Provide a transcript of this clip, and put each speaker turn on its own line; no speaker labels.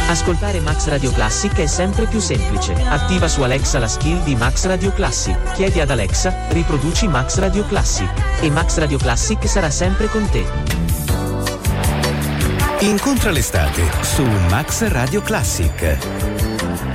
Ascoltare Max Radio Classic è sempre più semplice. Attiva su Alexa la skill di Max Radio Classic. Chiedi ad Alexa, riproduci Max Radio Classic. E Max Radio Classic sarà sempre con te.
Incontra l'estate su Max Radio Classic.